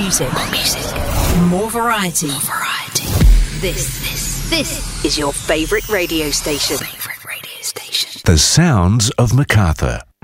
music. More variety. This is your favourite radio station. The sounds of MacArthur.